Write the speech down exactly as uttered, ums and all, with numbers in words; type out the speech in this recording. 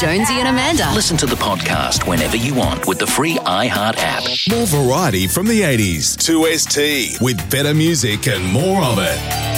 Jonesy and Amanda. Listen to the podcast whenever you want with the free iHeart app. More variety from the eighties. two S T with better music and more of it.